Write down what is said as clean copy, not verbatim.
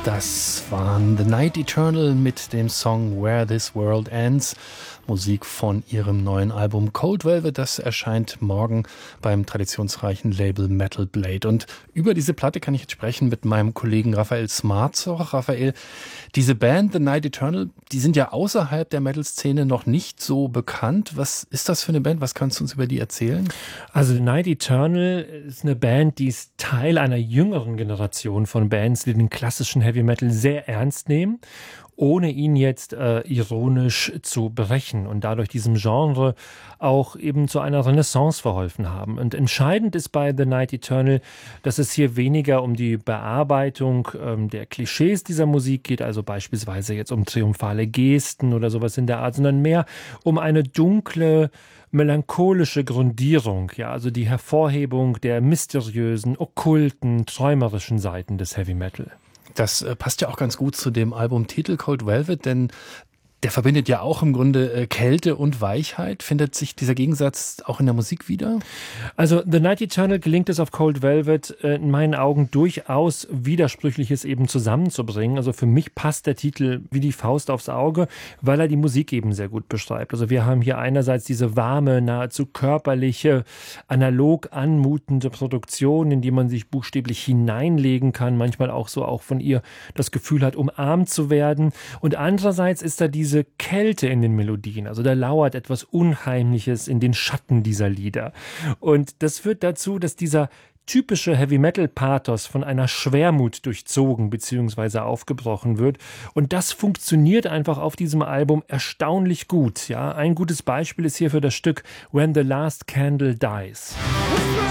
Das waren The Night Eternal mit dem Song Where This World Ends. Musik von ihrem neuen Album Cold Velvet. Das erscheint morgen beim traditionsreichen Label Metal Blade. Und über diese Platte kann ich jetzt sprechen mit meinem Kollegen Raphael Smarzoch. Raphael, diese Band The Night Eternal, die sind ja außerhalb der Metal-Szene noch nicht so bekannt. Was ist das für eine Band? Was kannst du uns über die erzählen? Also The Night Eternal ist eine Band, die ist Teil einer jüngeren Generation von Bands, die den klassischen Heavy Metal sehr ernst nehmen, ohne ihn jetzt ironisch zu brechen und dadurch diesem Genre auch eben zu einer Renaissance verholfen haben. Und entscheidend ist bei The Night Eternal, dass es hier weniger um die Bearbeitung der Klischees dieser Musik geht, also beispielsweise jetzt um triumphale Gesten oder sowas in der Art, sondern mehr um eine dunkle, melancholische Grundierung, ja, also die Hervorhebung der mysteriösen, okkulten, träumerischen Seiten des Heavy Metal. Das passt ja auch ganz gut zu dem Albumtitel Cold Velvet, denn der verbindet ja auch im Grunde Kälte und Weichheit. Findet sich dieser Gegensatz auch in der Musik wieder? Also The Night Eternal gelingt es auf Cold Velvet in meinen Augen durchaus Widersprüchliches eben zusammenzubringen. Also für mich passt der Titel wie die Faust aufs Auge, weil er die Musik eben sehr gut beschreibt. Also wir haben hier einerseits diese warme, nahezu körperliche, analog anmutende Produktion, in die man sich buchstäblich hineinlegen kann, manchmal auch so auch von ihr das Gefühl hat, umarmt zu werden. Und andererseits ist da diese Kälte in den Melodien, also da lauert etwas Unheimliches in den Schatten dieser Lieder. Und das führt dazu, dass dieser typische Heavy-Metal-Pathos von einer Schwermut durchzogen bzw. aufgebrochen wird. Und das funktioniert einfach auf diesem Album erstaunlich gut. Ja, ein gutes Beispiel ist hier für das Stück When the Last Candle Dies.